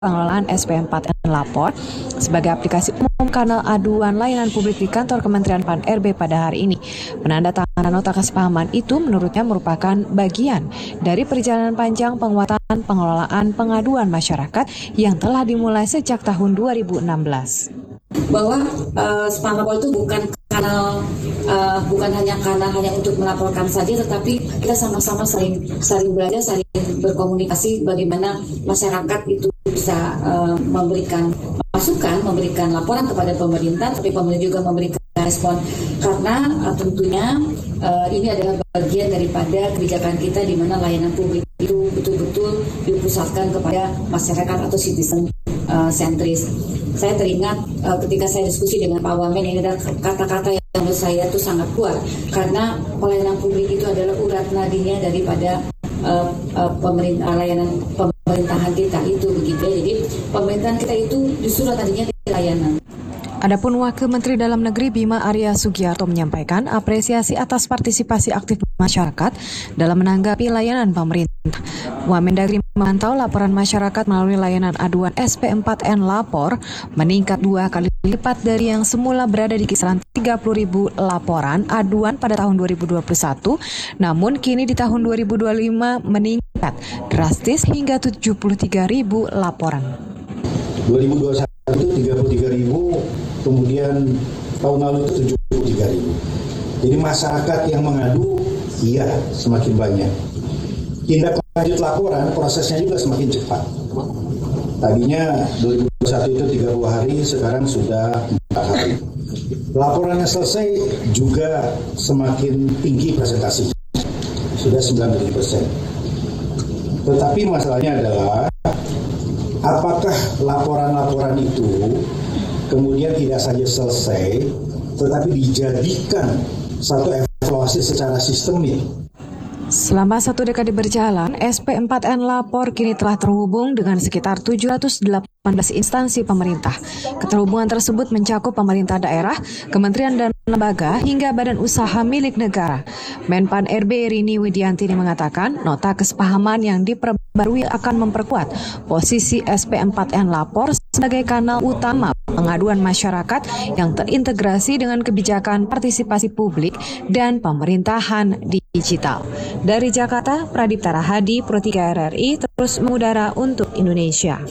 pengelolaan SP4N Lapor sebagai aplikasi umum kanal aduan layanan publik di kantor Kementerian PAN-RB pada hari ini. Penandatanganan nota kesepahaman itu menurutnya merupakan bagian dari perjalanan panjang penguatan pengelolaan pengaduan masyarakat yang telah dimulai sejak tahun 2016. Bahwa SP4N Lapor itu bukan hanya kanal untuk melaporkan saja, tetapi kita sama-sama saling belajar, saling berkomunikasi bagaimana masyarakat itu bisa memberikan masukan, memberikan laporan kepada pemerintah, tapi pemerintah juga memberikan respon, karena tentunya ini adalah bagian daripada kebijakan kita di mana layanan publik itu betul-betul dipusatkan kepada masyarakat atau citizen sentris. Saya teringat ketika saya diskusi dengan Pak Wamen, ini adalah kata-kata yang menurut saya itu sangat kuat, karena pelayanan publik itu adalah urat nadinya daripada layanan pemerintahan kita itu begitu. Jadi pemerintahan kita itu justru tadinya di layanan. Adapun Wakil Menteri Dalam Negeri Bima Arya Sugiarto menyampaikan apresiasi atas partisipasi aktif masyarakat dalam menanggapi layanan pemerintah. Wamendagri memantau laporan masyarakat melalui layanan aduan SP4N Lapor meningkat 2 kali lipat dari yang semula berada di kisaran 30.000 laporan aduan pada tahun 2021, namun kini di tahun 2025 meningkat drastis hingga 73.000 laporan. 2021 itu 33.000, kemudian tahun lalu itu 73.000. Jadi masyarakat yang mengadu, iya semakin banyak. Tindak lanjut laporan, prosesnya juga semakin cepat. Tadinya 2021 itu 30 hari, sekarang sudah 4 hari. Laporannya selesai juga semakin tinggi presentasinya, sudah 90%. Tetapi masalahnya adalah, apakah laporan-laporan itu kemudian tidak saja selesai, tetapi dijadikan satu evaluasi secara sistemik? Selama 1 dekade berjalan, SP4N Lapor kini telah terhubung dengan sekitar 718 instansi pemerintah. Keterhubungan tersebut mencakup pemerintah daerah, kementerian dan lembaga, hingga badan usaha milik negara. Menpan RB Rini Widiantini mengatakan, nota kesepahaman yang diperbarui akan memperkuat posisi SP4N Lapor sebagai kanal utama pengaduan masyarakat yang terintegrasi dengan kebijakan partisipasi publik dan pemerintahan digital. Dari Jakarta, Pradipta Rahadi, Pro 3 RRI, terus mengudara untuk Indonesia.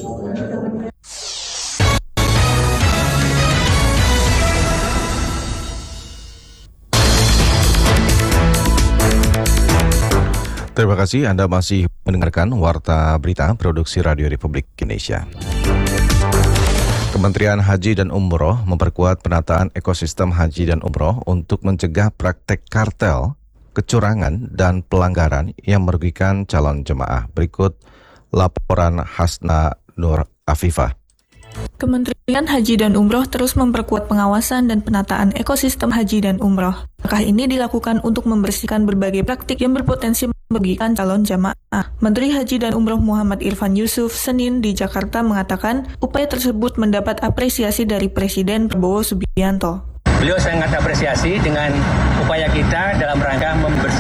Terima kasih Anda masih mendengarkan Warta Berita Produksi Radio Republik Indonesia. Kementerian Haji dan Umroh memperkuat penataan ekosistem haji dan umroh untuk mencegah praktek kartel, kecurangan, dan pelanggaran yang merugikan calon jemaah. Berikut laporan Hasna Nur Afifah. Kementerian Haji dan Umroh terus memperkuat pengawasan dan penataan ekosistem haji dan umroh. Langkah ini dilakukan untuk membersihkan berbagai praktik yang berpotensi merugikan calon jamaah. Menteri Haji dan Umroh Muhammad Irfan Yusuf Senin di Jakarta mengatakan upaya tersebut mendapat apresiasi dari Presiden Prabowo Subianto. Beliau sangat apresiasi dengan upaya kita dalam rangka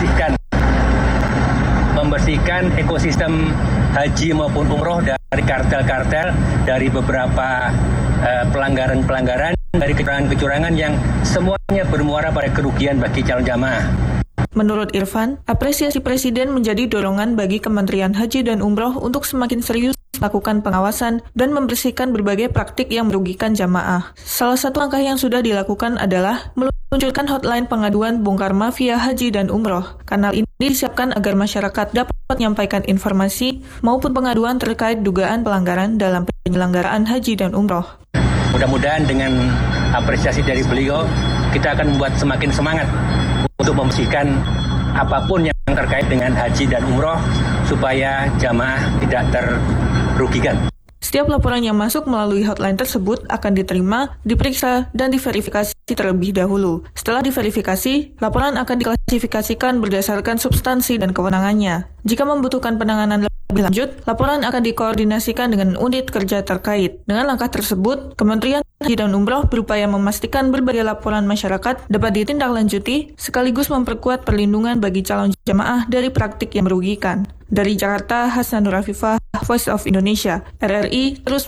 membersihkan ekosistem haji maupun umroh dari kartel-kartel, dari beberapa pelanggaran-pelanggaran, dari kecurangan-kecurangan yang semuanya bermuara pada kerugian bagi calon jamaah. Menurut Irfan, apresiasi Presiden menjadi dorongan bagi Kementerian Haji dan Umroh untuk semakin serius melakukan pengawasan dan membersihkan berbagai praktik yang merugikan jamaah. Salah satu langkah yang sudah dilakukan adalah meluncurkan hotline pengaduan bongkar mafia haji dan umroh. Kanal ini disiapkan agar masyarakat dapat menyampaikan informasi maupun pengaduan terkait dugaan pelanggaran dalam penyelenggaraan haji dan umroh. Mudah-mudahan dengan apresiasi dari beliau, kita akan membuat semakin semangat untuk membersihkan apapun yang terkait dengan haji dan umroh supaya jamaah tidak terrugikan. Setiap laporan yang masuk melalui hotline tersebut akan diterima, diperiksa, dan diverifikasi terlebih dahulu. Setelah diverifikasi, laporan akan diklasifikasikan berdasarkan substansi dan kewenangannya. Jika membutuhkan penanganan lebih lanjut, laporan akan dikoordinasikan dengan unit kerja terkait. Dengan langkah tersebut, Kementerian Haji dan Umroh berupaya memastikan berbagai laporan masyarakat dapat ditindaklanjuti sekaligus memperkuat perlindungan bagi calon jamaah dari praktik yang merugikan. Dari Jakarta, Hasnanur Afifah, Voice of Indonesia, RRI terus